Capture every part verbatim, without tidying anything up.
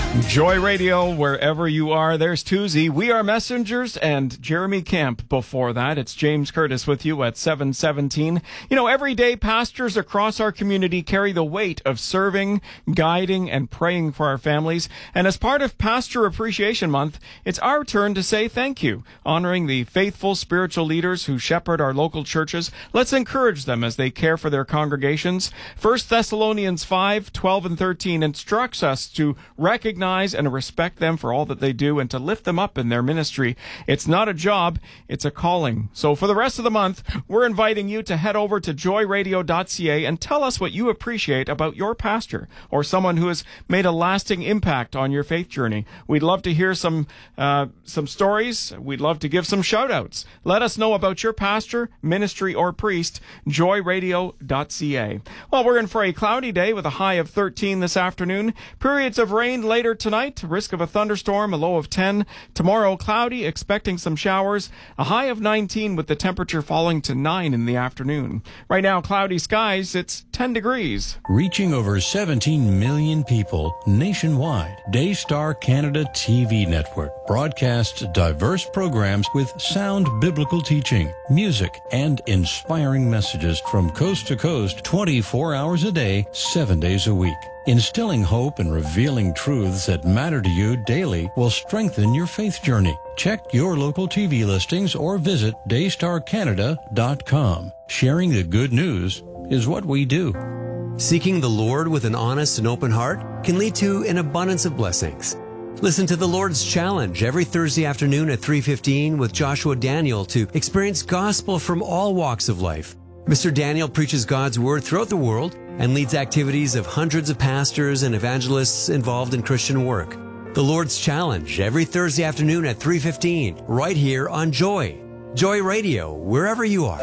Joy Radio, wherever you are, there's Tuesday. We are messengers, and Jeremy Camp before that. It's James Curtis with you at seven seventeen. You know, every day pastors across our community carry the weight of serving, guiding, and praying for our families. And as part of Pastor Appreciation Month, it's our turn to say thank you, honoring the faithful spiritual leaders who shepherd our local churches. Let's encourage them as they care for their congregations. First Thessalonians five, twelve, and thirteen instructs us to recognize and respect them for all that they do and to lift them up in their ministry. It's not a job, it's a calling. So for the rest of the month, we're inviting you to head over to joy radio dot c a and tell us what you appreciate about your pastor or someone who has made a lasting impact on your faith journey. We'd love to hear some uh, some stories. We'd love to give some shout outs. Let us know about your pastor, ministry, or priest. joy radio dot c a. Well, we're in for a cloudy day with a high of thirteen this afternoon. Periods of rain later tonight, risk of a thunderstorm, a low of ten. Tomorrow, cloudy, expecting some showers, a high of nineteen with the temperature falling to nine in the afternoon. Right now, cloudy skies, it's ten degrees. Reaching over seventeen million people nationwide, Daystar Canada T V Network broadcasts diverse programs with sound biblical teaching, music, and inspiring messages from coast to coast twenty-four hours a day, seven days a week. Instilling hope and revealing truths that matter to you daily will strengthen your faith journey. Check your local T V listings or visit daystar canada dot com. Sharing the good news is what we do. Seeking the Lord with an honest and open heart can lead to an abundance of blessings. Listen to the Lord's Challenge every Thursday afternoon at three fifteen with Joshua Daniel to experience gospel from all walks of life. Mister Daniel preaches God's Word throughout the world and leads activities of hundreds of pastors and evangelists involved in Christian work. The Lord's Challenge every Thursday afternoon at three fifteen, right here on Joy. Joy Radio, wherever you are.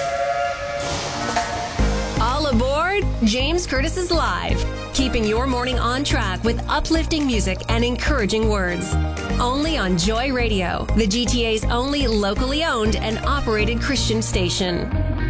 All aboard James Curtis is Live, keeping your morning on track with uplifting music and encouraging words. Only on Joy Radio, the G T A's only locally owned and operated Christian station.